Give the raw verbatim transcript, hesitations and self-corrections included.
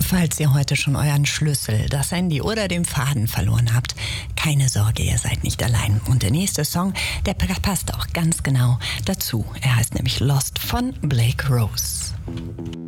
Falls ihr heute schon euren Schlüssel, das Handy oder den Faden verloren habt, keine Sorge, ihr seid nicht allein. Und der nächste Song, der passt auch ganz genau dazu. Er heißt nämlich Lost von Blake Rose.